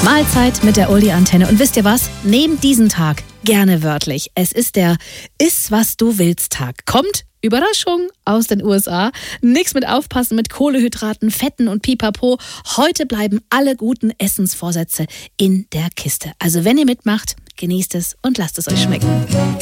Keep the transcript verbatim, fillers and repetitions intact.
Mahlzeit mit der Oldie-Antenne. Und wisst ihr was? Nehmt diesen Tag gerne wörtlich. Es ist der Iss, was du willst Tag. Kommt, Überraschung, aus den U S A. Nix mit Aufpassen mit Kohlehydraten, Fetten und Pipapo. Heute bleiben alle guten Essensvorsätze in der Kiste. Also wenn ihr mitmacht, genießt es und lasst es euch schmecken.